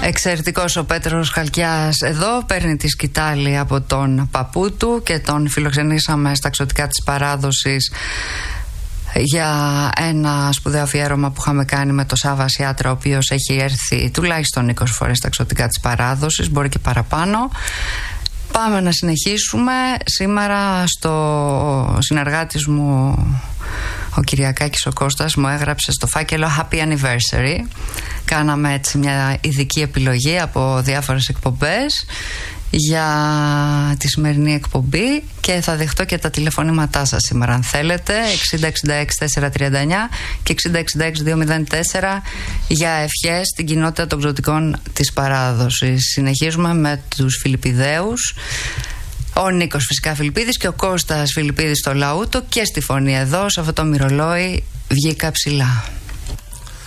Εξαιρετικός ο Πέτρος Χαλκιάς εδώ, παίρνει τη σκητάλη από τον παππού του και τον φιλοξενήσαμε στα Ξωτικά της Παράδοσης για ένα σπουδαίο αφιέρωμα που είχαμε κάνει με τον Σάβα Σιάτρα, ο οποίος έχει έρθει τουλάχιστον 20 φορές στα Ξωτικά της Παράδοσης, μπορεί και παραπάνω. Πάμε να συνεχίσουμε. Σήμερα στο συνεργάτης μου ο Κυριακάκης ο Κώστας μου έγραψε στο φάκελο Happy Anniversary. Κάναμε έτσι μια ειδική επιλογή από διάφορες εκπομπές για τη σημερινή εκπομπή και θα δεχτώ και τα τηλεφωνήματά σας σήμερα αν θέλετε, 6066 439 και 6066 204 για ευχές στην κοινότητα των Ξωτικών της Παράδοσης. Συνεχίζουμε με τους Φιλιππιδαίους. Ο Νίκος φυσικά Φιλιππίδης και ο Κώστας Φιλιππίδης στο Λαούτο και στη φωνή εδώ, σε αυτό το μυρολόι βγήκα ψηλά.